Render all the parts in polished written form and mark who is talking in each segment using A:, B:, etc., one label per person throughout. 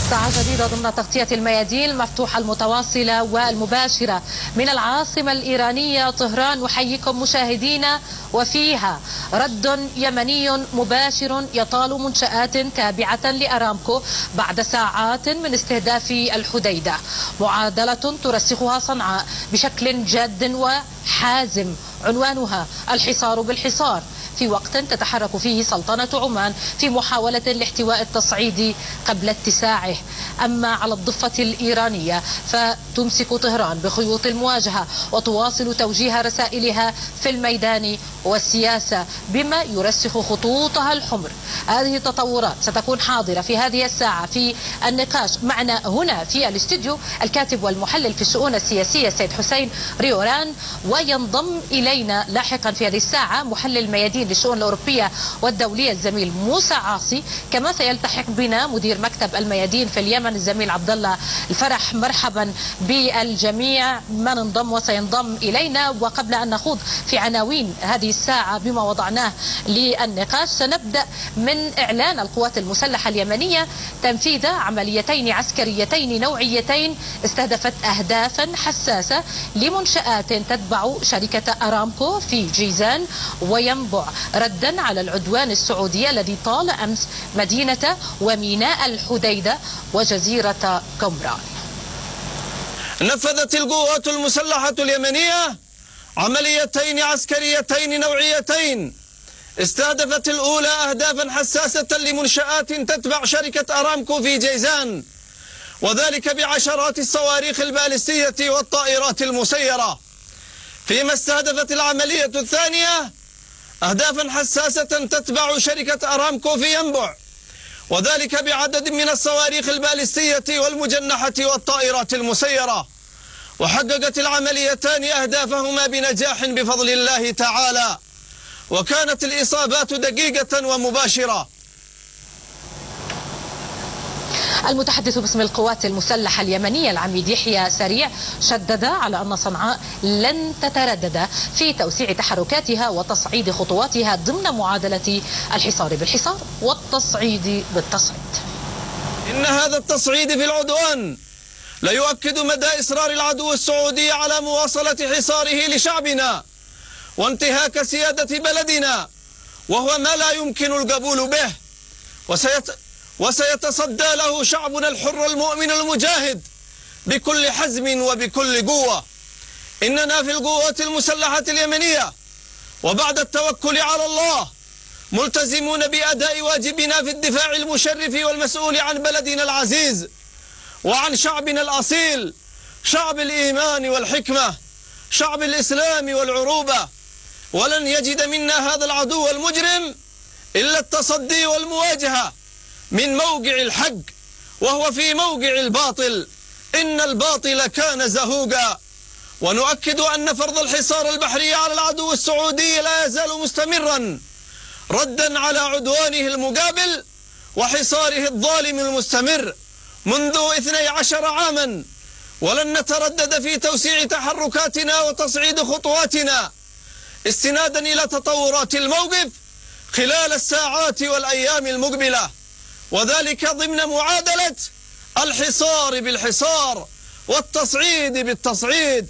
A: ساعة جديدة ضمن تغطية الميادين المفتوحة المتواصلة والمباشرة من العاصمة الإيرانية طهران. نحييكم مشاهدينا، وفيها رد يمني مباشر يطال منشآت تابعة لأرامكو بعد ساعات من استهداف الحديدة. معادلة ترسخها صنعاء بشكل جاد وحازم، عنوانها الحصار بالحصار، في وقت تتحرك فيه سلطنة عمان في محاولة لاحتواء التصعيد قبل اتساعه. أما على الضفة الإيرانية فتمسك طهران بخيوط المواجهة وتواصل توجيه رسائلها في الميدان والسياسة بما يرسخ خطوطها الحمر. هذه التطورات ستكون حاضرة في هذه الساعة في النقاش معنا هنا في الاستوديو الكاتب والمحلل في الشؤون السياسية السيد حسين ريوران، وينضم إلينا لاحقا في هذه الساعة محلل الميادين للشؤون الأوروبية والدولية الزميل موسى عاصي. كما سيلتحق بنا مدير مكتب الميادين في اليمن الزميل عبد الله الفرح. مرحبا بالجميع من انضم وسينضم إلينا. وقبل أن نخوض في عناوين هذه الساعة بما وضعناه للنقاش، سنبدأ من إعلان القوات المسلحة اليمنية تنفيذ عمليتين عسكريتين نوعيتين استهدفت أهدافا حساسة لمنشآت تتبع شركة أرامكو في جيزان وينبع، ردا على العدوان السعودي الذي طال أمس مدينة وميناء الحديدة وجزيرة قمران.
B: نفذت القوات المسلحة اليمنية عمليتين عسكريتين نوعيتين استهدفت الأولى أهدافا حساسة لمنشآت تتبع شركة أرامكو في جيزان، وذلك بعشرات الصواريخ البالستية والطائرات المسيرة، فيما استهدفت العملية الثانية أهدافا حساسة تتبع شركة أرامكو في ينبع، وذلك بعدد من الصواريخ البالستية والمجنحة والطائرات المسيرة. وحققت العمليتان أهدافهما بنجاح بفضل الله تعالى، وكانت الإصابات دقيقة ومباشرة.
A: المتحدث باسم القوات المسلحة اليمنية العميد يحيى سريع شدد على أن صنعاء لن تتردد في توسيع تحركاتها وتصعيد خطواتها ضمن معادلة الحصار بالحصار والتصعيد بالتصعيد.
B: إن هذا التصعيد في العدوان لا يؤكد مدى إصرار العدو السعودي على مواصلة حصاره لشعبنا وانتهاك سيادة بلدنا، وهو ما لا يمكن القبول به، وسيتصدى له شعبنا الحر المؤمن المجاهد بكل حزم وبكل قوة. إننا في القوات المسلحة اليمنية وبعد التوكل على الله ملتزمون بأداء واجبنا في الدفاع المشرف والمسؤول عن بلدنا العزيز وعن شعبنا الأصيل، شعب الإيمان والحكمة، شعب الإسلام والعروبة. ولن يجد منا هذا العدو المجرم إلا التصدي والمواجهة من موقع الحق، وهو في موقع الباطل. إن الباطل كان زهوقا. ونؤكد أن فرض الحصار البحري على العدو السعودي لا يزال مستمرا، ردا على عدوانه المقابل وحصاره الظالم المستمر منذ 12 عاما. ولن نتردد في توسيع تحركاتنا وتصعيد خطواتنا استنادا إلى تطورات الموقف خلال الساعات والأيام المقبلة، وذلك ضمن معادلة الحصار بالحصار والتصعيد بالتصعيد.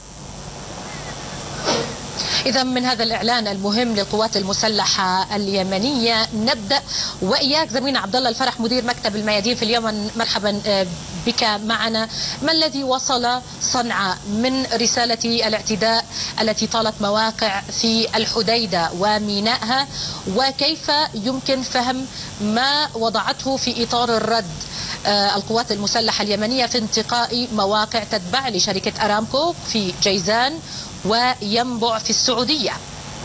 A: إذا من هذا الإعلان المهم للقوات المسلحة اليمنية نبدأ وإياك زميلنا عبد الله الفرح مدير مكتب الميادين في اليمن. مرحبا بك معنا. ما الذي وصل صنعاء من رسالة الاعتداء التي طالت مواقع في الحديدة ومينائها، وكيف يمكن فهم ما وضعته في إطار الرد القوات المسلحة اليمنية في انتقاء مواقع تتبع لشركة أرامكو في جيزان وينبع في السعودية؟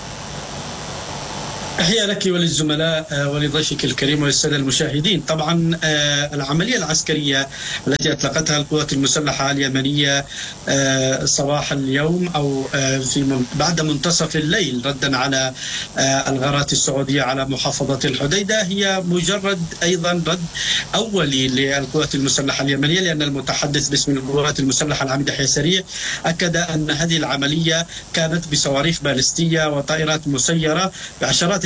C: تحية لك وللزملاء ولضيفك الكريم وللسادة المشاهدين. طبعا العملية العسكرية التي أطلقتها القوات المسلحة اليمنية صباح اليوم أو بعد منتصف الليل ردا على الغارات السعودية على محافظة الحديدة هي مجرد أيضا رد أولي للقوات المسلحة اليمنية، لأن المتحدث باسم القوات المسلحة العميد يحيى سريع أكد أن هذه العملية كانت بصواريخ بالستية وطائرات مسيرة بعشرات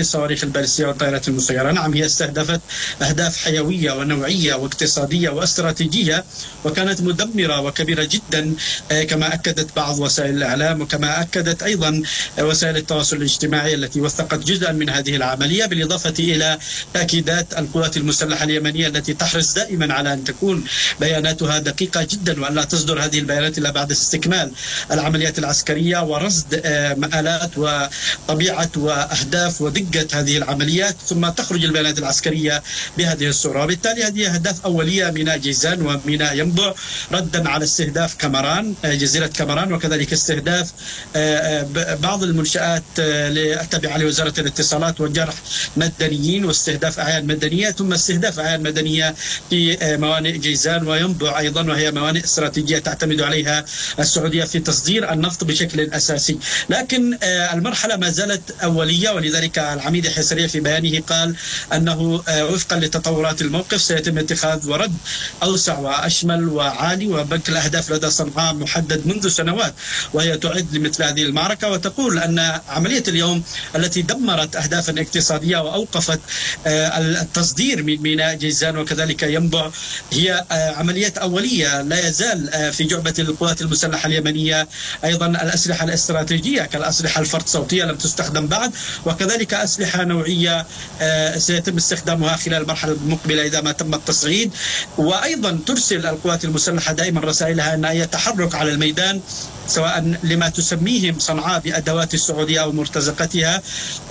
C: الصواريخ البالستية والطائرات المسيرة. نعم، هي استهدفت أهداف حيوية ونوعية واقتصادية واستراتيجية، وكانت مدمرة وكبيرة جدا كما أكدت بعض وسائل الإعلام، وكما أكدت أيضا وسائل التواصل الاجتماعي التي وثقت جزءا من هذه العملية، بالإضافة إلى تأكيدات القوات المسلحة اليمنية التي تحرص دائما على أن تكون بياناتها دقيقة جدا، وأن لا تصدر هذه البيانات إلا بعد استكمال العمليات العسكرية ورصد مآلات وطبيعة وأهداف ودقة هذه العمليات، ثم تخرج البيانات العسكرية بهذه الصورة. وبالتالي هذه أهداف أولية: ميناء جيزان وميناء ينبع، ردا على استهداف كمران، جزيرة كمران، وكذلك استهداف بعض المنشآت التابعة لوزارة الاتصالات وجرح مدنيين، واستهداف أعيان مدنية، ثم استهداف أعيان مدنية في موانئ جيزان وينبع أيضا، وهي موانئ استراتيجية تعتمد عليها السعودية في تصدير النفط بشكل أساسي. لكن المرحلة ما زالت أولية، ولذلك العميد الحسرية في بيانه قال أنه وفقا لتطورات الموقف سيتم اتخاذ ورد أوسع وأشمل وعالي، وبنك الأهداف لدى صنعاء محدد منذ سنوات وهي تعد لمثل هذه المعركة، وتقول أن عملية اليوم التي دمرت أهدافا اقتصادية وأوقفت التصدير من ميناء جيزان وكذلك ينبع هي عمليات أولية. لا يزال في جعبة القوات المسلحة اليمنية أيضا الأسلحة الاستراتيجية كالأسلحة الفرد صوتية لم تستخدم بعد، وكذلك أسلحة نوعية سيتم استخدامها خلال المرحلة المقبلة إذا ما تم التصعيد. وأيضا ترسل القوات المسلحة دائما رسائلها أن أي تحرك على الميدان، سواء لما تسميهم صنعاء بأدوات السعودية أو مرتزقتها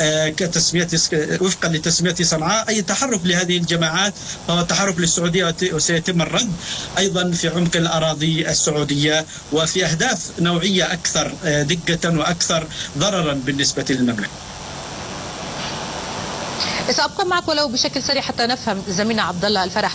C: وفقا لتسمية صنعاء، أي تحرك لهذه الجماعات فهو تحرك للسعودية، وسيتم الرد أيضا في عمق الأراضي السعودية وفي أهداف نوعية أكثر دقة وأكثر ضررا بالنسبة للمملكة.
A: سأبقى معك ولو بشكل سريع حتى نفهم زميلنا عبد الله الفرح.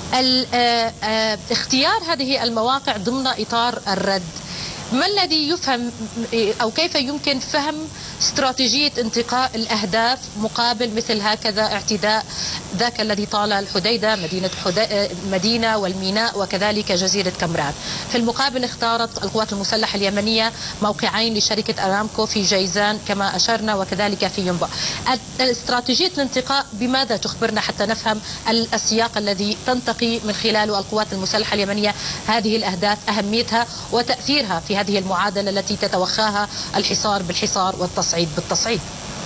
A: اختيار هذه المواقع ضمن إطار الرد، ما الذي يفهم أو كيف يمكن فهم استراتيجية انتقاء الأهداف مقابل مثل هكذا اعتداء ذاك الذي طال الحديدة، مدينة والميناء وكذلك جزيرة كمران؟ في المقابل اختارت القوات المسلحة اليمنية موقعين لشركة أرامكو في جيزان كما أشرنا وكذلك في ينبع. استراتيجية الانتقاء بماذا تخبرنا حتى نفهم السياق الذي تنتقي من خلاله القوات المسلحة اليمنية هذه الأهداف، أهميتها وتأثيرها في هذه المعادلة التي تتوخاها الحصار بالحصار والتصعيد بالتصعيد؟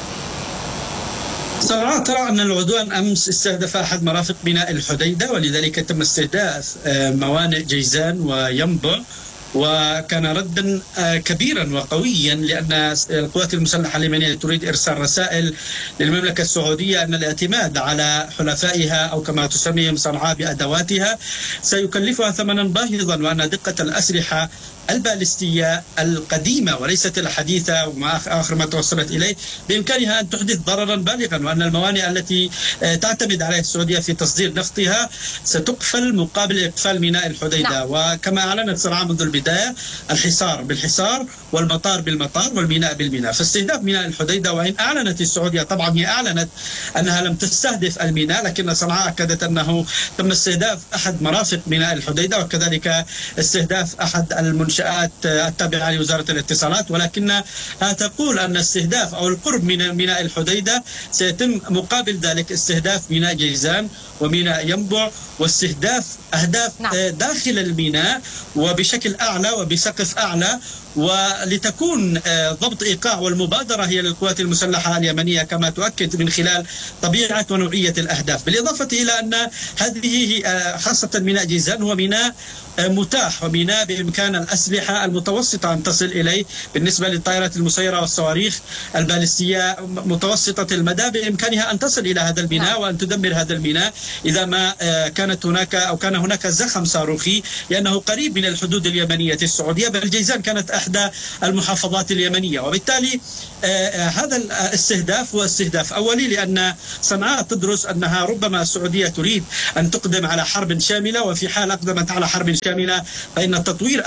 C: صراحة ترى أن العدوان أمس استهدف أحد مرافق ميناء الحديدة، ولذلك تم استهداف موانئ جيزان وينبع، وكان ردا كبيرا وقويا، لأن القوات المسلحة اليمنية تريد إرسال رسائل للمملكة السعودية أن الاعتماد على حلفائها أو كما تسميهم صنعاء بأدواتها سيكلفها ثمنا باهظا، وأن دقة الأسلحة البالستية القديمة وليست الحديثة وما آخر ما توصلت إليه بإمكانها أن تحدث ضررا بالغا، وأن الموانئ التي تعتمد عليها السعودية في تصدير نفطها ستقفل مقابل إقفال ميناء الحديدة. وكما أعلنت صنعاء منذ البداية الحصار بالحصار والمطار بالمطار والميناء بالميناء، فاستهداف ميناء الحديدة، وإن أعلنت السعودية طبعا هي أعلنت أنها لم تستهدف الميناء، لكن صنعاء أكدت أنه تم استهداف أحد مرافق ميناء الحديدة وكذلك استهداف أحد المنشآت التابعة لوزارة الاتصالات، ولكنها تقول أن استهداف أو القرب من ميناء الحديدة سيتم مقابل ذلك استهداف ميناء جيزان وميناء ينبع واستهداف أهداف داخل الميناء وبشكل أعلى وبسقف أعلى، ولتكون ضبط إيقاع والمبادرة هي للقوات المسلحة اليمنية كما تؤكد من خلال طبيعة ونوعية الأهداف، بالإضافة إلى أن هذه خاصة ميناء جيزان هو ميناء متاح وميناء بإمكان الأسلحة المتوسطة أن تصل إليه، بالنسبة للطائرات المسيرة والصواريخ البالستية متوسطة المدى بإمكانها أن تصل إلى هذا الميناء وأن تدمر هذا الميناء إذا ما كانت هناك أو كان هناك زخم صاروخي، لأنه قريب من الحدود اليمنية السعودية، بل جيزان كانت أحدى المحافظات اليمنية. وبالتالي هذا الاستهداف هو استهداف أولي، لأن صنعاء تدرس أنها ربما السعودية تريد أن تقدم على حرب شاملة، وفي حال أقدمت على حرب شاملة فإن تطوير أهدافها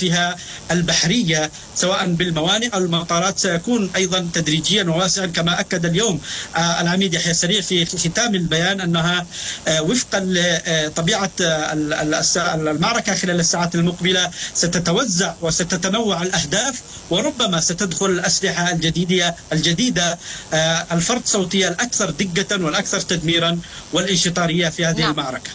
C: قواتها البحرية سواء بالموانئ أو المطارات سيكون أيضا تدريجيا وواسعا، كما أكد اليوم العميد يحيى السريع في ختام البيان أنها وفقا لطبيعة المعركة خلال الساعات المقبلة ستتوزع وستتنوع الأهداف، وربما ستدخل الأسلحة الجديدة الفرد صوتية الأكثر دقة والأكثر تدميرا والانشطارية في هذه المعركة.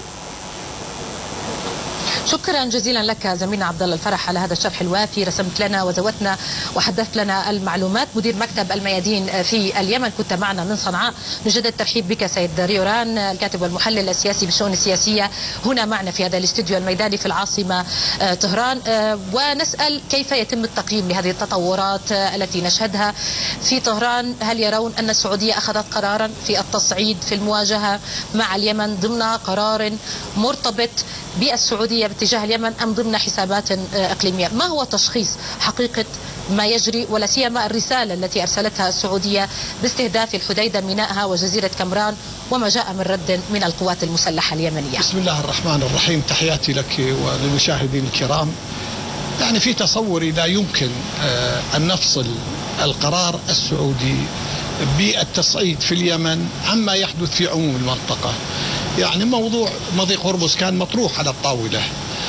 A: شكرا جزيلا لك زميلنا عبد الله الفرح على هذا الشرح الوافي، رسمت لنا وزودتنا وحدثت لنا المعلومات. مدير مكتب الميادين في اليمن كنت معنا من صنعاء. نجدد الترحيب بك سيد ريوران، الكاتب والمحلل السياسي بالشؤون السياسية، هنا معنا في هذا الاستوديو الميداني في العاصمة طهران، ونسأل كيف يتم التقييم لهذه التطورات التي نشهدها في طهران. هل يرون أن السعودية أخذت قرارا في التصعيد في المواجهة مع اليمن ضمن قرار مرتبط بالسعودية باتجاه اليمن أم ضمن حسابات إقليمية؟ ما هو تشخيص حقيقة ما يجري، ولا سيما الرسالة التي أرسلتها السعودية باستهداف الحديدة مينائها وجزيرة كمران وما جاء من رد من القوات المسلحة اليمنية؟
D: بسم الله الرحمن الرحيم، تحياتي لك وللمشاهدين الكرام. يعني في تصوري لا يمكن أن نفصل القرار السعودي بالتصعيد في اليمن عما يحدث في عموم المنطقة. يعني موضوع مضيق هرمز كان مطروح على الطاولة،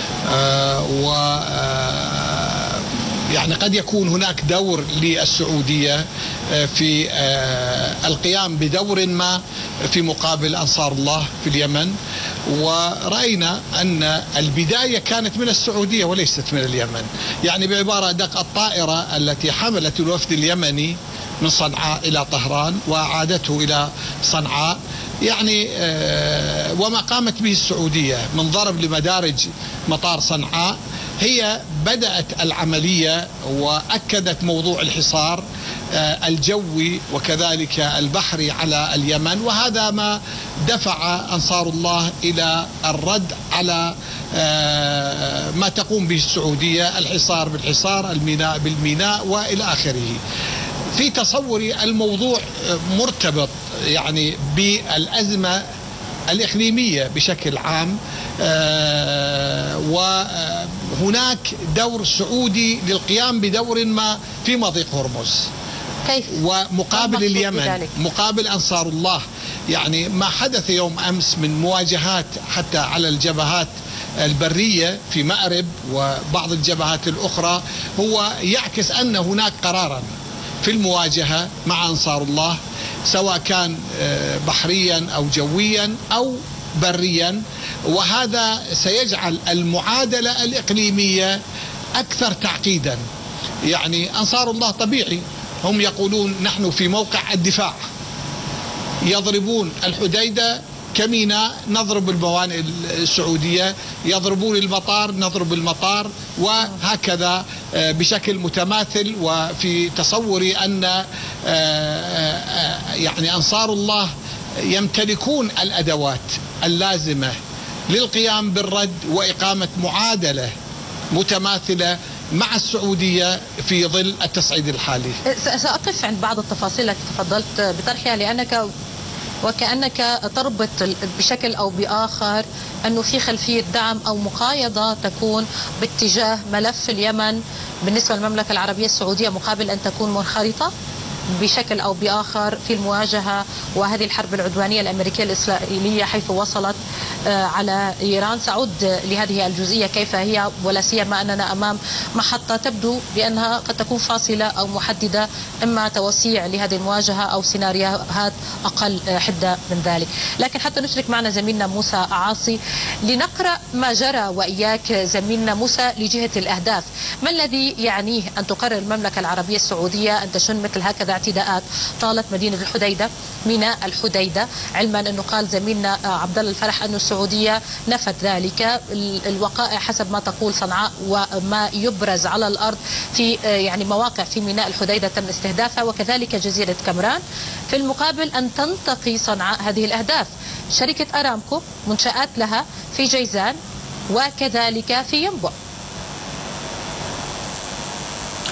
D: يعني قد يكون هناك دور للسعودية في القيام بدور ما في مقابل أنصار الله في اليمن، ورأينا أن البداية كانت من السعودية وليست من اليمن. يعني بعبارة أدق، الطائرة التي حملت الوفد اليمني من صنعاء إلى طهران وأعادته إلى صنعاء، يعني وما قامت به السعودية من ضرب لمدارج مطار صنعاء، هي بدأت العملية وأكدت موضوع الحصار الجوي وكذلك البحري على اليمن، وهذا ما دفع أنصار الله إلى الرد على ما تقوم به السعودية، الحصار بالحصار، الميناء بالميناء وإلى آخره. في تصوري الموضوع مرتبط يعني بالأزمة الإقليمية بشكل عام، وهناك دور سعودي للقيام بدور ما في مضيق هرمز.
A: كيف؟
D: ومقابل اليمن مقابل أنصار الله، يعني ما حدث يوم أمس من مواجهات حتى على الجبهات البرية في مأرب وبعض الجبهات الأخرى، هو يعكس أن هناك قرارا في المواجهة مع أنصار الله، سواء كان بحريا أو جويا أو بريا، وهذا سيجعل المعادلة الإقليمية أكثر تعقيدا. يعني أنصار الله طبيعي هم يقولون نحن في موقع الدفاع، يضربون الحديدة كميناء نضرب الموانئ السعودية، يضربون المطار نضرب المطار، وهكذا بشكل متماثل. وفي تصوري أن يعني أنصار الله يمتلكون الأدوات اللازمة للقيام بالرد وإقامة معادلة متماثلة مع السعودية في ظل التصعيد الحالي.
A: سأقف عند بعض التفاصيل التي تفضلت بطرحها، لأنك وكأنك تربط بشكل أو بآخر أنه في خلفية دعم أو مقايضة تكون باتجاه ملف اليمن بالنسبة للمملكة العربية السعودية، مقابل أن تكون منخرطة بشكل أو بآخر في المواجهة وهذه الحرب العدوانية الأمريكية الإسرائيلية حيث وصلت على إيران. سأعود لهذه الجزئية كيف هي، ولا سيما أننا أمام محطة تبدو بأنها قد تكون فاصلة أو محددة، إما توسيع لهذه المواجهة أو سيناريوهات أقل حدة من ذلك. لكن حتى نشرك معنا زميلنا موسى عاصي لنقرأ ما جرى وإياك زميلنا موسى لجهة الأهداف. ما الذي يعنيه أن تقرر المملكة العربية السعودية أن تشن مثل هكذا اعتداءات طالت مدينة الحديدة، ميناء الحديدة، علما أنه قال زميلنا عبد الله الفرح أن السعودية نفت ذلك؟ الوقائع حسب ما تقول صنعاء وما يبرز على الأرض في يعني مواقع في ميناء الحديدة تم استهدافها، وكذلك جزيرة كمران. في المقابل أن تنتقي صنعاء هذه الأهداف، شركة أرامكو منشآت لها في جيزان وكذلك في ينبع.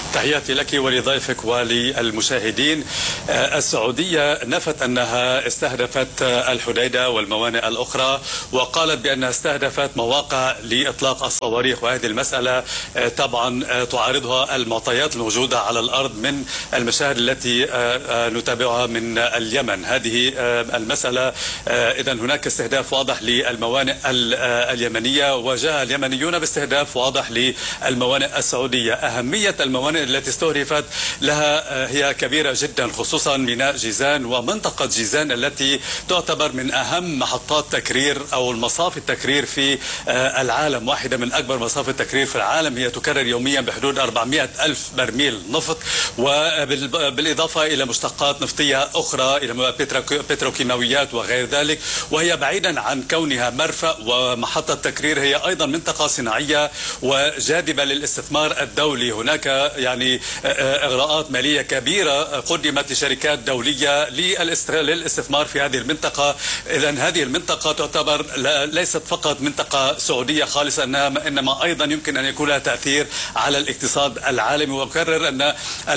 E: تحياتي لك ولضيفك وللمشاهدين. السعودية نفت أنها استهدفت الحديدة والموانئ الأخرى، وقالت بأنها استهدفت مواقع لإطلاق الصواريخ، وهذه المسألة طبعا تعارضها المعطيات الموجودة على الأرض من المشاهد التي نتابعها من اليمن. هذه المسألة إذا هناك استهداف واضح للموانئ اليمنية، وجاء اليمنيون باستهداف واضح للموانئ السعودية. أهمية الموانئ التي استهدفت لها هي كبيرة جدا، خصوصا ميناء جيزان ومنطقة جيزان التي تعتبر من أهم محطات تكرير أو المصافي التكرير في العالم، واحدة من أكبر مصافي التكرير في العالم. هي تكرر يوميا بحدود 400 ألف برميل نفط، وبالإضافة إلى مشتقات نفطية أخرى، إلى بتروكيماويات وغير ذلك. وهي بعيدا عن كونها مرفأ ومحطة تكرير، هي أيضا منطقة صناعية وجاذبة للاستثمار الدولي. هناك يعني إغراءات مالية كبيرة قدمت لشركات دولية للاستثمار في هذه المنطقة. إذن هذه المنطقة تعتبر ليست فقط منطقة سعودية خالصة، إنما أيضا يمكن أن يكون لها تأثير على الاقتصاد العالمي. وأكرر أن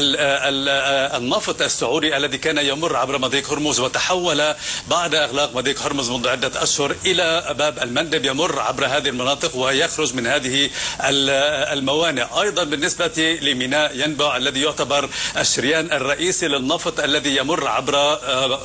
E: النفط السعودي الذي كان يمر عبر مضيق هرمز وتحول بعد إغلاق مضيق هرمز منذ عدة أشهر إلى باب المندب، يمر عبر هذه المناطق ويخرج من هذه الموانئ. أيضا بالنسبة لميناء ينبع الذي يعتبر الشريان الرئيسي للنفط الذي يمر عبر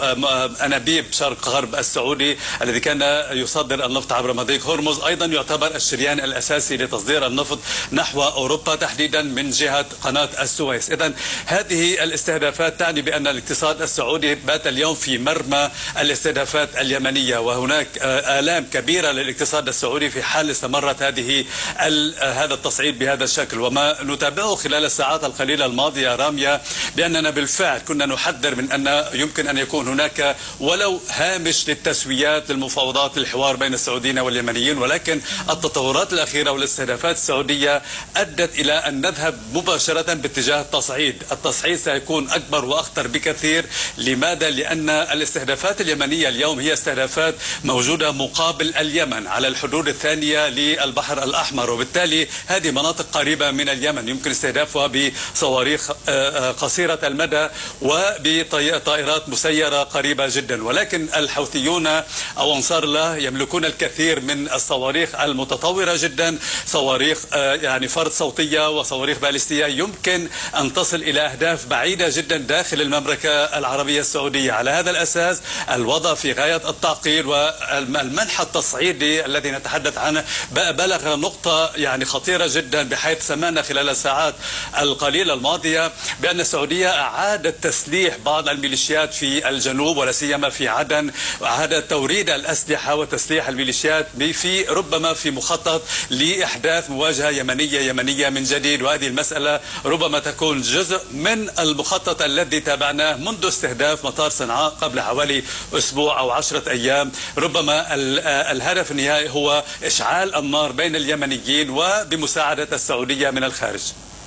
E: أنابيب شرق غرب السعودي الذي كان يصدر النفط عبر مضيق هرمز، أيضا يعتبر الشريان الأساسي لتصدير النفط نحو أوروبا تحديدا من جهة قناة السويس. إذن هذه الاستهدافات تعني بأن الاقتصاد السعودي بات اليوم في مرمى الاستهدافات اليمنية، وهناك آلام كبيرة للاقتصاد السعودي في حال استمرت هذا التصعيد بهذا الشكل. وما نتابعه خلال الساعات القليلة الماضية رامية بأننا بالفعل كنا نحذر من أن يمكن أن يكون هناك ولو هامش للتسويات للمفاوضات للحوار بين السعوديين واليمنيين، ولكن التطورات الأخيرة والاستهدافات السعودية أدت إلى أن نذهب مباشرة باتجاه التصعيد. التصعيد سيكون أكبر وأخطر بكثير. لماذا؟ لأن الاستهدافات اليمنية اليوم هي استهدافات موجودة مقابل اليمن على الحدود الثانية للبحر الأحمر، وبالتالي هذه مناطق قريبة من اليمن يمكن استهدافها بصواريخ قصيرة المدى وبطائرات مسيرة قريبة جدا. ولكن الحوثيون أو أنصار الله يملكون الكثير من الصواريخ المتطورة جدا، صواريخ يعني فرد صوتية وصواريخ باليستية يمكن أن تصل إلى أهداف بعيدة جدا داخل المملكة العربية السعودية. على هذا الأساس الوضع في غاية التعقيد، والمنح التصعيدي الذي نتحدث عنه بلغ نقطة يعني خطيرة جدا، بحيث سمعنا خلال الساعات القليلة الماضية بأن السعودية أعادت تسليح بعض الميليشيات في الجنوب ولا سيما في عدن، وأعادت توريد الأسلحة وتسليح الميليشيات ربما في مخطط لإحداث مواجهة يمنية من جديد. وهذه المسألة ربما تكون جزء من المخطط الذي تابعناه منذ استهداف مطار صنعاء قبل حوالي أسبوع أو 10 أيام. ربما الهدف النهائي هو إشعال النار بين اليمنيين وبمساعدة السعودية من الخارج.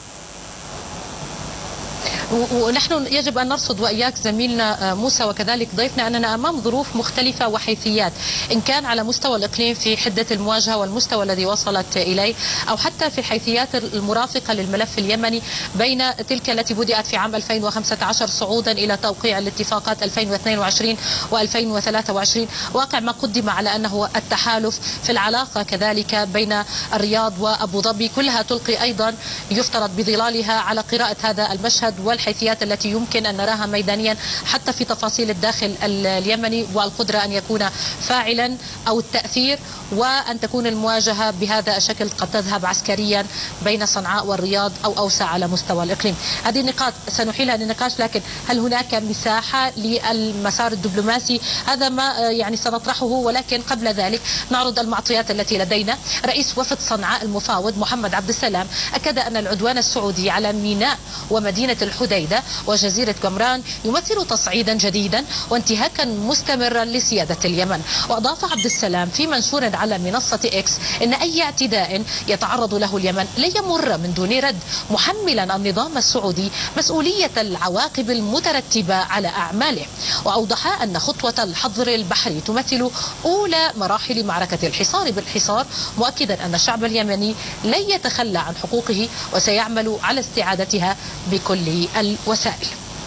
A: ونحن يجب أن نرصد وإياك زميلنا موسى وكذلك ضيفنا أننا أمام ظروف مختلفة وحيثيات، إن كان على مستوى الإقليم في حدة المواجهة والمستوى الذي وصلت إليه، أو حتى في الحيثيات المرافقة للملف اليمني بين تلك التي بدأت في عام 2015 صعودا إلى توقيع الاتفاقات 2022 و2023. واقع ما قدم على أنه التحالف في العلاقة كذلك بين الرياض وأبو ظبي، كلها تلقي أيضا يفترض بظلالها على قراءة هذا المشهد والحيثيات التي يمكن أن نراها ميدانيا حتى في تفاصيل الداخل اليمني، والقدرة أن يكون فاعلا أو التأثير، وأن تكون المواجهة بهذا الشكل قد تذهب عسكريا بين صنعاء والرياض أو أوسع على مستوى الإقليم. هذه النقاط سنحيلها للنقاش، لكن هل هناك مساحة للمسار الدبلوماسي؟ هذا ما يعني سنطرحه، ولكن قبل ذلك نعرض المعطيات التي لدينا. رئيس وفد صنعاء المفاوض محمد عبد السلام أكد أن العدوان السعودي على ميناء ومدينة الحديدة الحديدة وجزيرة قمران يمثل تصعيدا جديدا وانتهاكا مستمرا لسيادة اليمن. وأضاف عبد السلام في منشور على منصة إكس إن أي اعتداء يتعرض له اليمن لن يمر من دون رد، محملا النظام السعودي مسؤولية العواقب المترتبة على أعماله. وأوضح أن خطوة الحظر البحري تمثل أولى مراحل معركة الحصار بالحصار، مؤكدا أن الشعب اليمني لن يتخلى عن حقوقه وسيعمل على استعادتها بكل الوسائل.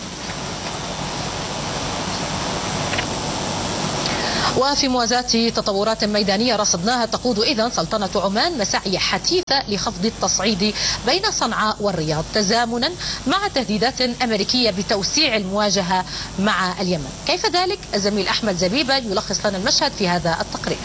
A: وفي موازاة تطورات ميدانية رصدناها تقود إذن سلطنة عمان مساعي حثيثة لخفض التصعيد بين صنعاء والرياض تزامنا مع تهديدات أمريكية بتوسيع المواجهة مع اليمن. كيف ذلك؟ الزميل أحمد زبيبة يلخص لنا المشهد في هذا التقرير.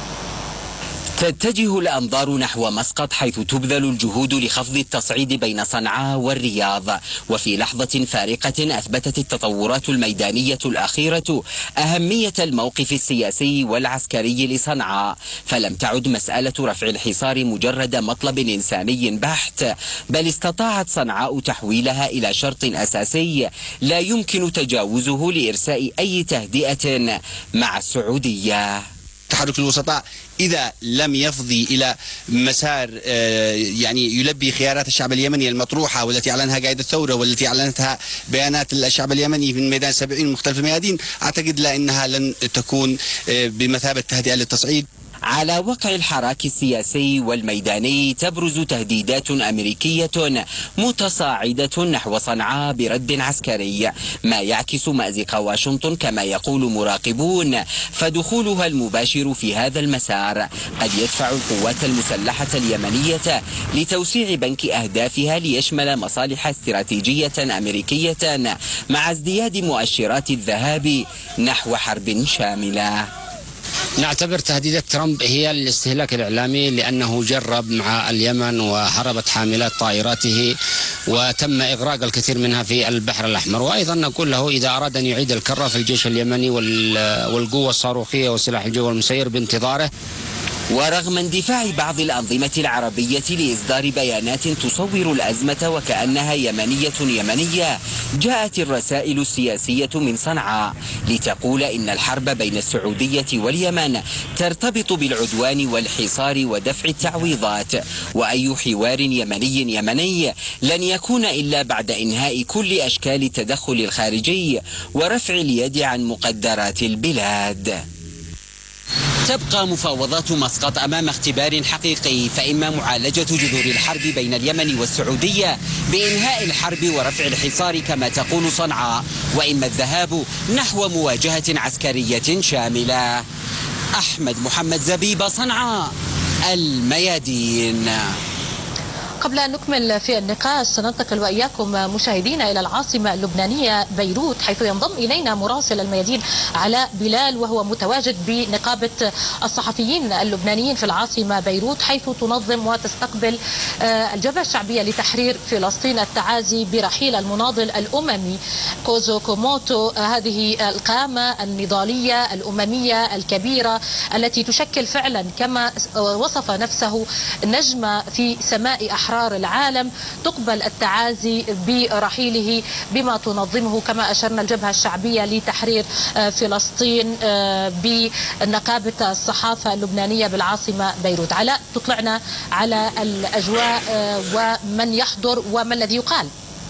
F: تتجه الأنظار نحو مسقط حيث تبذل الجهود لخفض التصعيد بين صنعاء والرياض، وفي لحظة فارقة أثبتت التطورات الميدانية الأخيرة أهمية الموقف السياسي والعسكري لصنعاء، فلم تعد مسألة رفع الحصار مجرد مطلب إنساني بحت، بل استطاعت صنعاء تحويلها إلى شرط أساسي لا يمكن تجاوزه لإرساء أي تهدئة مع السعودية.
G: تحرك الوسطاء إذا لم يفضي إلى مسار يعني يلبي خيارات الشعب اليمني المطروحة والتي أعلنها قائد الثورة والتي أعلنتها بيانات الشعب اليمني من ميدان 70 مختلف الميادين، أعتقد لا إنها لن تكون بمثابة تهدئة للتصعيد.
F: على وقع الحراك السياسي والميداني تبرز تهديدات أمريكية متصاعدة نحو صنعاء برد عسكري، ما يعكس مأزق واشنطن كما يقول مراقبون، فدخولها المباشر في هذا المسار قد يدفع القوات المسلحة اليمنية لتوسيع بنك أهدافها ليشمل مصالح استراتيجية أمريكية مع ازدياد مؤشرات الذهاب نحو حرب شاملة.
H: نعتبر تهديدات ترامب هي الاستهلاك الإعلامي، لأنه جرب مع اليمن وهربت حاملات طائراته وتم إغراق الكثير منها في البحر الأحمر. وأيضا نقول له إذا أراد أن يعيد الكرة في الجيش اليمني والقوة الصاروخية وسلاح الجو المسير بانتظاره.
F: ورغم اندفاع بعض الأنظمة العربية لإصدار بيانات تصور الأزمة وكأنها يمنية، جاءت الرسائل السياسية من صنعاء لتقول إن الحرب بين السعودية واليمن ترتبط بالعدوان والحصار ودفع التعويضات، وأي حوار يمني لن يكون إلا بعد إنهاء كل أشكال التدخل الخارجي ورفع اليد عن مقدرات البلاد. تبقى مفاوضات مسقط أمام اختبار حقيقي، فإما معالجة جذور الحرب بين اليمن والسعودية بإنهاء الحرب ورفع الحصار كما تقول صنعاء، وإما الذهاب نحو مواجهة عسكرية شاملة. أحمد محمد زبيبة، صنعاء، الميادين.
A: قبل أن نكمل في النقاش سننتقل وإياكم مشاهدينا إلى العاصمة اللبنانية بيروت، حيث ينضم إلينا مراسل الميادين علاء بلال، وهو متواجد بنقابة الصحفيين اللبنانيين في العاصمة بيروت، حيث تنظم وتستقبل الجبهة الشعبية لتحرير فلسطين التعازي برحيل المناضل الأممي كوزو كوموتو، هذه القامة النضالية الأممية الكبيرة التي تشكل فعلا كما وصف نفسه نجمة في سماء أحرار العالم. تقبل التعازي برحيله بما تنظمه كما أشرنا الجبهة الشعبية لتحرير فلسطين بنقابة الصحافة اللبنانية بالعاصمة بيروت. علاء، تطلعنا على الأجواء ومن يحضر وما الذي يقال.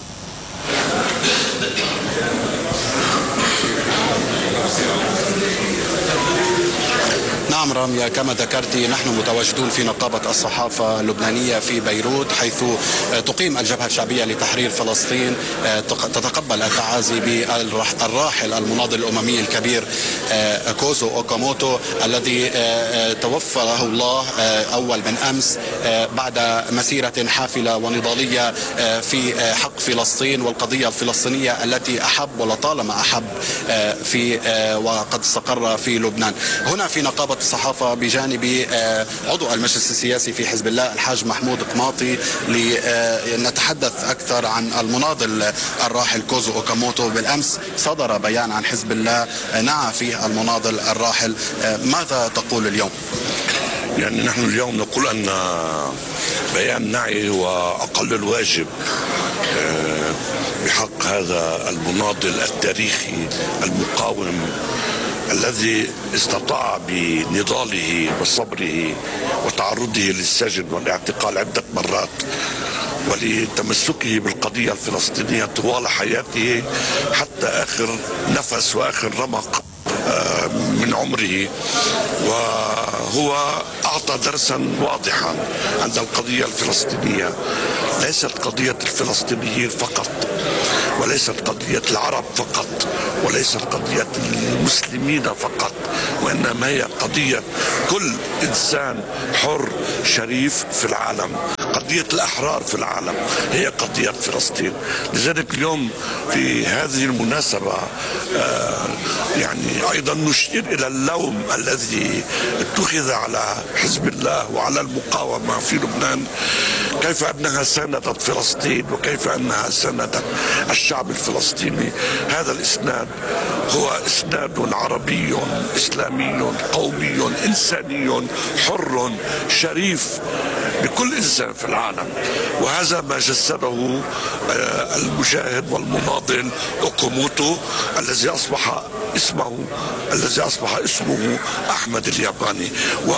I: نعم رامية، كما ذكرت نحن متواجدون في نقابة الصحافة اللبنانية في بيروت، حيث تقيم الجبهة الشعبية لتحرير فلسطين تتقبل التعازي بالراحل المناضل الأممي الكبير كوزو أوكاموتو الذي توفى له الله أول من أمس بعد مسيرة حافلة ونضالية في حق فلسطين والقضية الفلسطينية التي أحب ولطالما أحب في وقد استقر في لبنان. هنا في نقابة الصحافة بجانب عضو المجلس السياسي في حزب الله الحاج محمود قماطي لنتحدث أكثر عن المناضل الراحل كوزو أوكاموتو. بالأمس صدر بيان عن حزب الله نعى فيه المناضل الراحل، ماذا تقول اليوم؟
J: يعني نحن اليوم نقول أن بيان نعي هو أقل الواجب بحق هذا المناضل التاريخي المقاوم الذي استطاع بنضاله وصبره وتعرضه للسجن والاعتقال عدة مرات ولتمسكه بالقضية الفلسطينية طوال حياته حتى آخر نفس وآخر رمق من عمره، وهو أعطى درسا واضحا أن القضية الفلسطينية ليست قضية الفلسطينيين فقط، وليست قضية العرب فقط، وليست قضية المسلمين فقط، وإنما هي قضية كل إنسان حر شريف في العالم، قضية الأحرار في العالم هي قضية فلسطين. لذلك اليوم في هذه المناسبة يعني أيضا نشير إلى اللوم الذي اتخذ على حزب الله وعلى المقاومة في لبنان، كيف أنها ساندت فلسطين وكيف أنها ساندت الشعب الفلسطيني. هذا الإسناد هو إسناد عربي إسلامي قومي إنساني حر شريف لكل إنسان في العالم، وهذا ما جسده المجاهد والمناضل أوكوموتو الذي أصبح اسمه أحمد الياباني.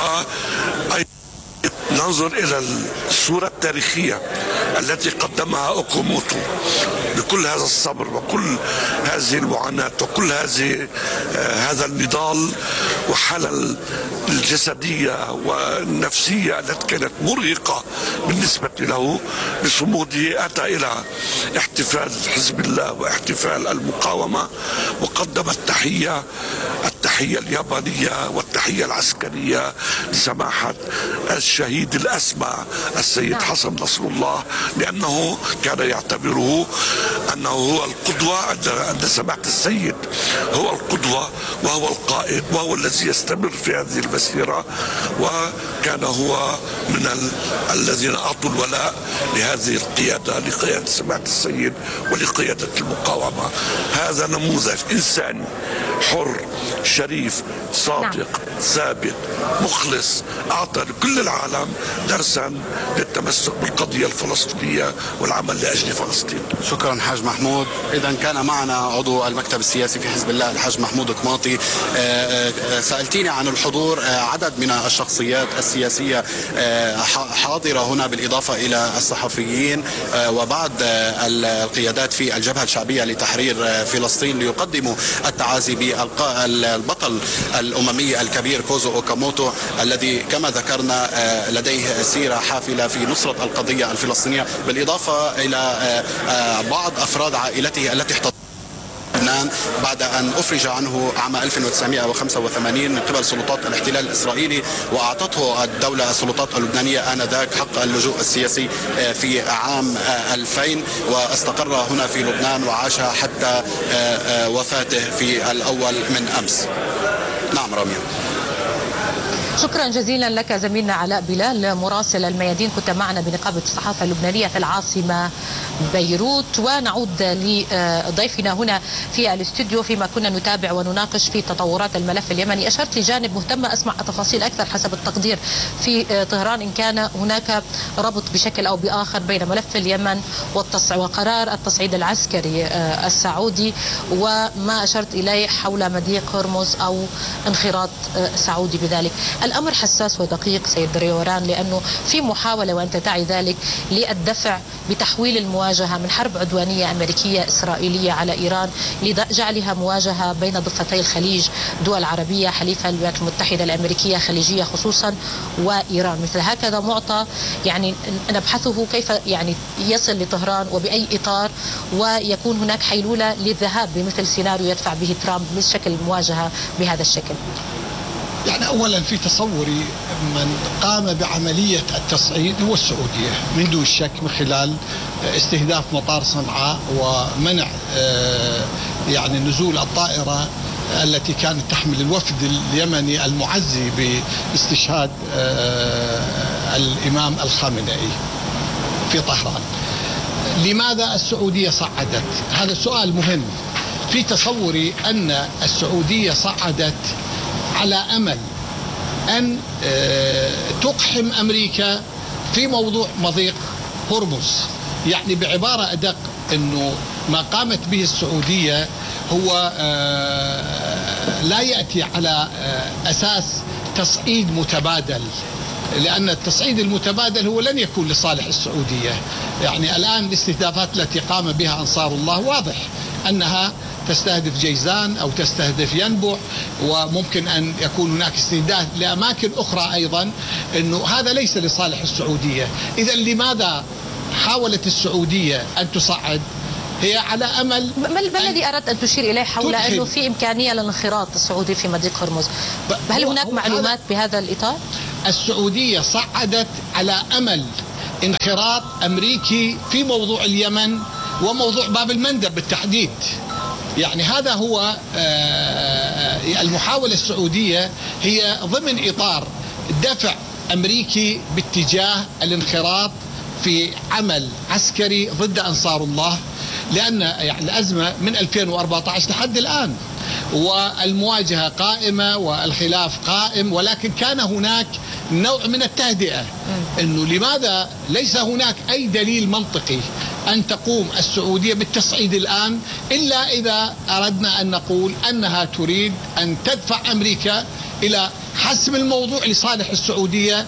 J: ننظر إلى الصورة التاريخية التي قدمها أوكوموتو بكل هذا الصبر وكل هذه المعاناة وكل هذا النضال وحالة الجسدية والنفسية التي كانت مرهقة بالنسبة له. بصموده أتى إلى احتفال حزب الله واحتفال المقاومة وقدم التحية اليابانية والتحية العسكرية لسماحة الشهيد الأسمى السيد حسن نصر الله، لأنه كان يعتبره أنه هو القدوة، عند سماحة السيد هو القدوة وهو القائد وهو الذي يستمر في هذه المسيرة، وكان هو من الذين أعطوا الولاء لهذه القيادة، لقيادة سماحة السيد ولقيادة المقاومة. هذا نموذج إنساني حر شريف صادق ثابت مخلص، أعطى لكل العالم درسا للتمسك بالقضية الفلسطينية والعمل لأجل فلسطين.
I: شكرا حاج محمود. إذا كان معنا عضو المكتب السياسي في حزب الله الحاج محمود قماطي. سألتيني عن الحضور، عدد من الشخصيات السياسية حاضرة هنا بالإضافة إلى الصحفيين وبعض القيادات في الجبهة الشعبية لتحرير فلسطين ليقدموا التعازي بالبطل الأممي الكبير كوزو أوكاموتو الذي كما ذكرنا لديه سيرة حافلة في نصرة القضية الفلسطينية، بالإضافة إلى بعض أفراد عائلته التي احتضنت لبنان بعد أن أفرج عنه عام 1985 من قبل سلطات الاحتلال الإسرائيلي، وأعطته السلطات اللبنانية آنذاك حق اللجوء السياسي في عام 2000، واستقر هنا في لبنان وعاش حتى وفاته في الأول من أمس. نعم رامية.
A: شكرا جزيلا لك زميلنا علاء بلال مراسل الميادين، كنت معنا بنقابة الصحافة اللبنانية في العاصمة بيروت. ونعود لضيفنا هنا في الاستوديو فيما كنا نتابع ونناقش في تطورات الملف اليمني. أشرت لجانب مهتمة أسمع تفاصيل أكثر حسب التقدير في طهران، إن كان هناك ربط بشكل أو بآخر بين ملف اليمن وقرار التصعيد العسكري السعودي وما أشرت إليه حول مضيق هرمز أو انخراط سعودي بذلك. الأمر حساس ودقيق سيد ريوران، لأنه في محاولة وأنت تعي ذلك للدفع بتحويل المواجهة من حرب عدوانية أمريكية إسرائيلية على إيران لجعلها مواجهة بين ضفتي الخليج، دول عربية حليفة الولايات المتحدة الأمريكية خليجية خصوصا وإيران. مثل هكذا معطى يعني نبحثه كيف يعني يصل لطهران وبأي إطار، ويكون هناك حيلولة للذهاب بمثل سيناريو يدفع به ترامب بشكل مواجهة بهذا الشكل.
D: يعني أولا في تصوري من قام بعملية التصعيد هو السعودية من دون شك، من خلال استهداف مطار صنعاء ومنع يعني نزول الطائرة التي كانت تحمل الوفد اليمني المعزي باستشهاد الإمام الخامنئي في طهران. لماذا السعودية صعدت؟ هذا سؤال مهم. في تصوري أن السعودية صعدت على أمل أن تقحم أمريكا في موضوع مضيق هرمز. يعني بعبارة أدق أنه ما قامت به السعودية هو لا يأتي على أساس تصعيد متبادل، لأن التصعيد المتبادل هو لن يكون لصالح السعودية. يعني الآن الاستهدافات التي قام بها أنصار الله واضح أنها تستهدف جيزان أو تستهدف ينبع، وممكن أن يكون هناك استهداف لأماكن أخرى أيضا، أنه هذا ليس لصالح السعودية. إذا لماذا حاولت السعودية أن تصعد؟ هي على أمل
A: ما الذي أردت أن تشير إليه حول أنه في إمكانية للانخراط السعودي في مضيق هرمز؟ هل هناك معلومات بهذا الإطار؟
D: السعودية صعدت على أمل انخراط أمريكي في موضوع اليمن وموضوع باب المندب بالتحديد. يعني هذا هو المحاولة السعودية، هي ضمن إطار دفع أمريكي باتجاه الانخراط في عمل عسكري ضد أنصار الله، لأن يعني الأزمة من 2014 لحد الآن والمواجهة قائمة والخلاف قائم، ولكن كان هناك نوع من التهدئة. أنه لماذا ليس هناك أي دليل منطقي أن تقوم السعودية بالتصعيد الآن إلا إذا أردنا أن نقول أنها تريد أن تدفع أمريكا إلى حسم الموضوع لصالح السعودية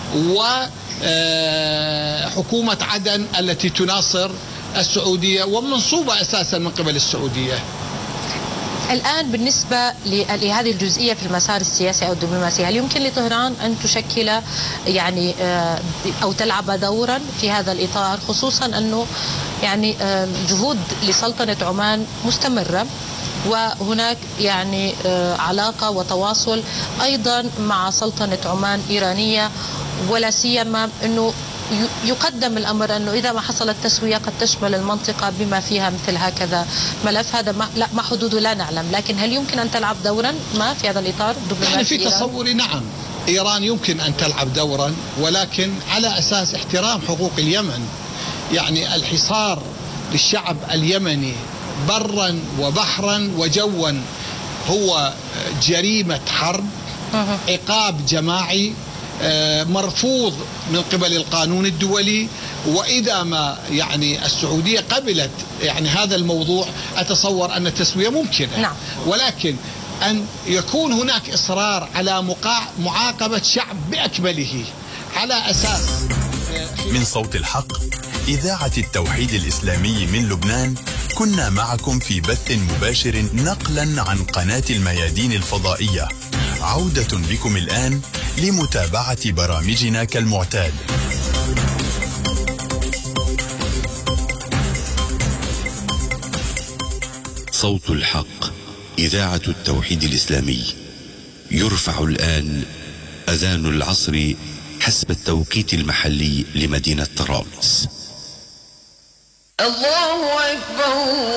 D: وحكومة عدن التي تناصر السعودية ومنصوبة أساسا من قبل السعودية.
A: الآن بالنسبة لهذه الجزئية في المسار السياسي أو الدبلوماسي، هل يمكن لطهران أن تشكل يعني أو تلعب دورا في هذا الإطار، خصوصا أنه يعني جهود لسلطنة عمان مستمرة، وهناك يعني علاقة وتواصل أيضا مع سلطنة عمان إيرانية، ولا سيما أنه يقدم الأمر أنه إذا ما حصلت تسوية قد تشمل المنطقة بما فيها مثل هكذا ملف. هذا ما حدوده لا نعلم، لكن هل يمكن أن تلعب دورا ما في هذا الإطار الدبلوماسي؟
D: يعني في تصوري نعم، إيران يمكن أن تلعب دورا، ولكن على أساس احترام حقوق اليمن. يعني الحصار للشعب اليمني برا وبحرا وجوا هو جريمة حرب، عقاب جماعي مرفوض من قبل القانون الدولي. وإذا ما يعني السعودية قبلت يعني هذا الموضوع، أتصور أن التسوية ممكنة.
A: نعم.
D: ولكن أن يكون هناك إصرار على معاقبة شعب بأكمله على أساس.
K: من صوت الحق إذاعة التوحيد الإسلامي من لبنان، كنا معكم في بث مباشر نقلا عن قناة الميادين الفضائية. عودة بكم الآن لمتابعة برامجنا كالمعتاد.
L: صوت الحق إذاعة التوحيد الإسلامي. يرفع الآن أذان العصر حسب التوقيت المحلي لمدينة طرابلس.
M: الله أكبر.